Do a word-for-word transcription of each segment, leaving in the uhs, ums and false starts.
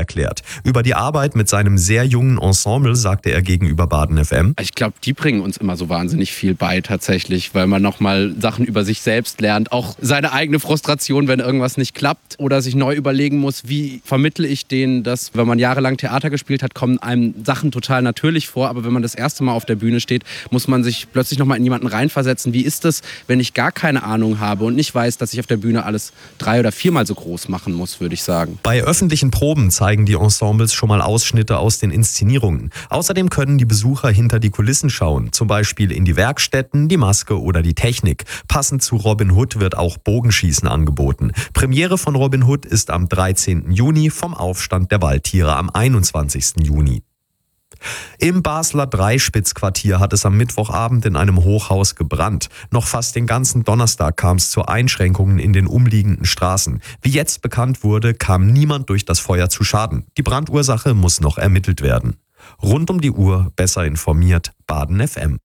erklärt. Über die Arbeit mit seinem sehr jungen Ensemble sagte er gegenüber Baden F M: Ich glaube, die bringen uns immer so wahnsinnig viel bei tatsächlich, weil man nochmal Sachen über sich selbst lernt. Auch seine eigene Frustration, wenn irgendwas nicht klappt oder sich neu überlegen muss, wie vermittle ich denen das, wenn man jahrelang Theater gespielt hat, kommen einem Sachen total natürlich vor, aber wenn man das erste Mal auf der Bühne steht, muss man sich plötzlich nochmal in jemanden reinversetzen. Wie ist es, wenn ich gar keine Ahnung habe und nicht weiß, dass ich auf der Bühne alles drei- oder viermal so groß machen muss, würde ich sagen. Bei öffentlichen Proben zeigen die Ensembles schon mal Ausschnitte aus den Inszenierungen. Außerdem können die Besucher hinter die Kulissen schauen, zum Beispiel in die Werkstätten, die Maske oder die Technik. Passend zu Robin Hood wird auch Bogenschießen angeboten. Premiere von Robin Hood ist am dreizehnten Juni, vom Aufstand der Waldtiere am einundzwanzigsten Juni. Im Basler Dreispitzquartier hat es am Mittwochabend in einem Hochhaus gebrannt. Noch fast den ganzen Donnerstag kam es zu Einschränkungen in den umliegenden Straßen. Wie jetzt bekannt wurde, kam niemand durch das Feuer zu Schaden. Die Brandursache muss noch ermittelt werden. Rund um die Uhr besser informiert, Baden F M.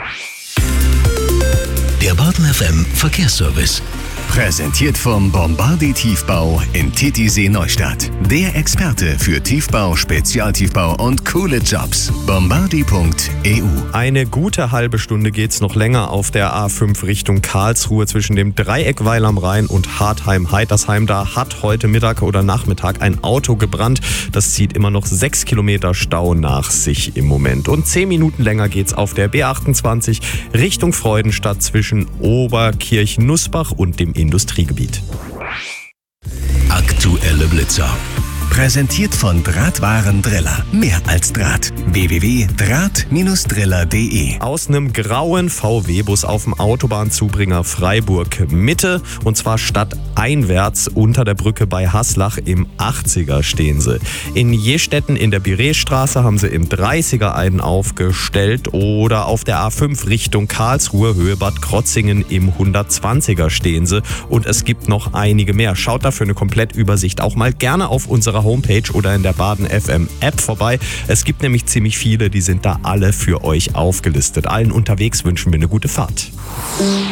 Der Baden F M Verkehrsservice. Präsentiert vom Bombardi Tiefbau in Titisee Neustadt. Der Experte für Tiefbau, Spezialtiefbau und coole Jobs. bombardi punkt e u. Eine gute halbe Stunde geht's noch länger auf der A fünf Richtung Karlsruhe zwischen dem Dreieck Weil am Rhein und Hartheim-Heitersheim. Da hat heute Mittag oder Nachmittag ein Auto gebrannt. Das zieht immer noch sechs Kilometer Stau nach sich im Moment. Und zehn Minuten länger geht's auf der B achtundzwanzig Richtung Freudenstadt zwischen Oberkirchen-Nussbach und dem Industriegebiet. Aktuelle Blitzer. Präsentiert von Drahtwaren Driller. Mehr als Draht. w w w punkt draht Bindestrich driller punkt d e. Aus einem grauen V W-Bus auf dem Autobahnzubringer Freiburg-Mitte. Und zwar stadteinwärts unter der Brücke bei Haslach im achtziger stehen sie. In Jestetten in der Bireestraße haben sie im dreißiger einen aufgestellt. Oder auf der A fünf Richtung Karlsruhe, Höhe Bad Krotzingen im hundertzwanziger stehen sie. Und es gibt noch einige mehr. Schaut dafür eine Komplettübersicht auch mal gerne auf unserer Homepage oder in der Baden F M App vorbei. Es gibt nämlich ziemlich viele, die sind da alle für euch aufgelistet. Allen unterwegs wünschen wir eine gute Fahrt.